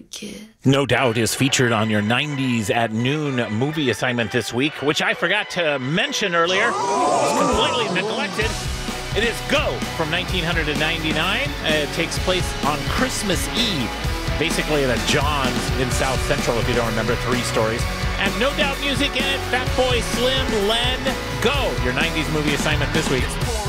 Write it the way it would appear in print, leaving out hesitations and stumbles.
kid. No Doubt is featured on your 90s at Noon movie assignment this week, which I forgot to mention earlier. It's completely neglected. It is Go from 1999. It takes place on Christmas Eve, basically at a John's in South Central, if you don't remember, 3 stories. And No Doubt music in it, Fatboy Slim, Len, Go, your 90s movie assignment this week.